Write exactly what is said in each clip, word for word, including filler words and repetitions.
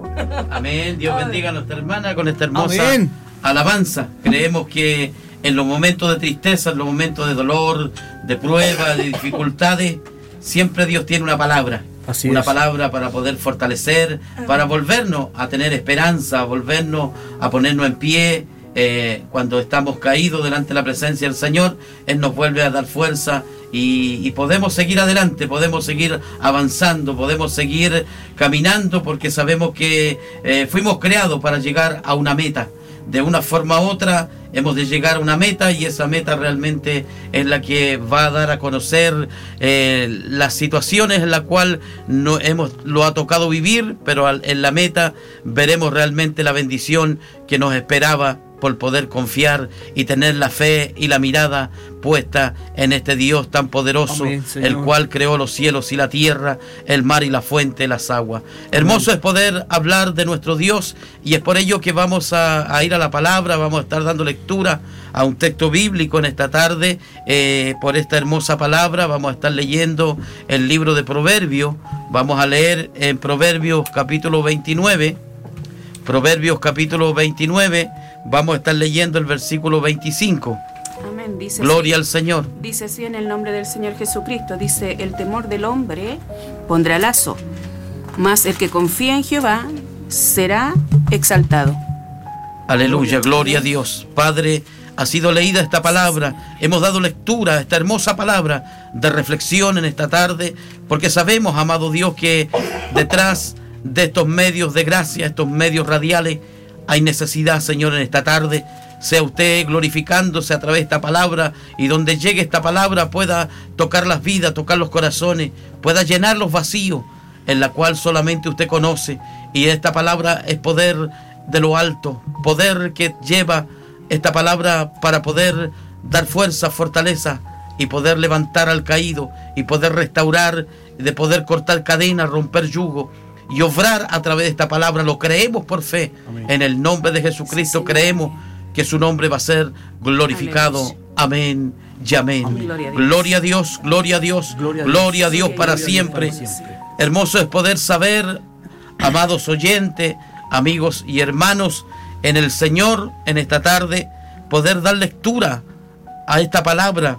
Amén. Dios bendiga a nuestra hermana con esta hermosa Amén. alabanza. Creemos que en los momentos de tristeza, en los momentos de dolor, de prueba, de dificultades, siempre Dios tiene una palabra. Así una es. palabra para poder fortalecer, para volvernos a tener esperanza, volvernos a ponernos en pie. Eh, cuando estamos caídos delante de la presencia del Señor, Él nos vuelve a dar fuerza y, y podemos seguir adelante, podemos seguir avanzando, podemos seguir caminando, porque sabemos que eh, fuimos creados para llegar a una meta. De una forma u otra hemos de llegar a una meta, y esa meta realmente es la que va a dar a conocer eh, las situaciones en las cuales no hemos, lo ha tocado vivir, pero al, en la meta veremos realmente la bendición que nos esperaba, por poder confiar y tener la fe y la mirada puesta en este Dios tan poderoso. Amén, el cual creó los cielos y la tierra, el mar y la fuente, las aguas. Amén. Hermoso es poder hablar de nuestro Dios, y es por ello que vamos a, a ir a la palabra. Vamos a estar dando lectura a un texto bíblico en esta tarde. Eh, por esta hermosa palabra vamos a estar leyendo el libro de Proverbios. Vamos a leer en Proverbios capítulo veintinueve. Proverbios capítulo veintinueve, vamos a estar leyendo el versículo veinticinco. Amén. Dice Gloria así, al Señor. Dice así en el nombre del Señor Jesucristo. Dice: el temor del hombre pondrá lazo, mas el que confía en Jehová será exaltado. Aleluya, gloria a Dios. Padre, ha sido leída esta palabra, hemos dado lectura a esta hermosa palabra de reflexión en esta tarde, porque sabemos, amado Dios, que detrás de estos medios de gracia, estos medios radiales, hay necesidad, Señor, en esta tarde. Sea usted glorificándose a través de esta palabra, y donde llegue esta palabra pueda tocar las vidas, tocar los corazones, pueda llenar los vacíos en la cual solamente usted conoce. Y esta palabra es poder de lo alto, poder que lleva esta palabra para poder dar fuerza, fortaleza, y poder levantar al caído, y poder restaurar, de poder cortar cadenas, romper yugo y obrar a través de esta palabra. Lo creemos por fe. Amén. En el nombre de Jesucristo, sí, creemos que su nombre va a ser glorificado. Amén, amén y amén. Amén. Gloria, a gloria a Dios, gloria a Dios, gloria a Dios, gloria a Dios, sí, para, gloria siempre. para siempre. Hermoso es poder saber, amados oyentes, amigos y hermanos en el Señor, en esta tarde, poder dar lectura a esta palabra,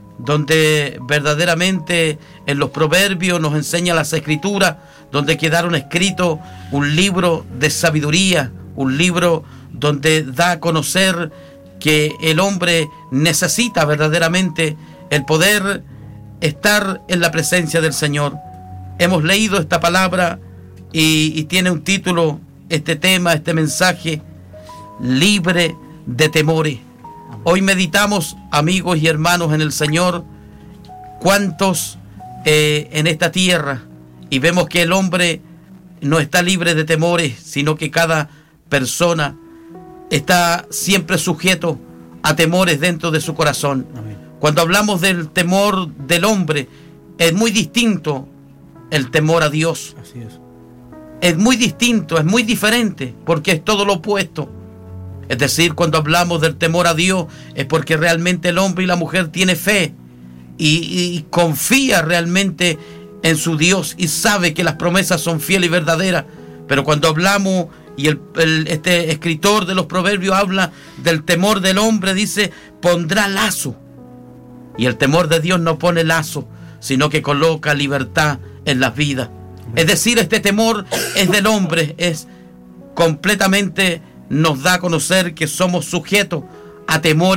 donde verdaderamente en los proverbios nos enseña las escrituras, donde quedaron escritos un libro de sabiduría, un libro donde da a conocer que el hombre necesita verdaderamente el poder estar en la presencia del Señor. Hemos leído esta palabra y, y tiene un título, este tema, este mensaje: libre de temores. Hoy meditamos, amigos y hermanos en el Señor, cuántos eh, en esta tierra, y vemos que el hombre no está libre de temores, sino que cada persona está siempre sujeto a temores dentro de su corazón. Amén. Cuando hablamos del temor del hombre, es muy distinto el temor a Dios. Así es. Es muy distinto, es muy diferente, porque es todo lo opuesto. Es decir, cuando hablamos del temor a Dios, es porque realmente el hombre y la mujer tiene fe y, y confía realmente en su Dios, y sabe que las promesas son fieles y verdaderas. Pero cuando hablamos, y el, el, este escritor de los proverbios habla del temor del hombre, dice: pondrá lazo. Y el temor de Dios no pone lazo, sino que coloca libertad en las vidas. Es decir, este temor es del hombre, es completamente, nos da a conocer que somos sujetos a temores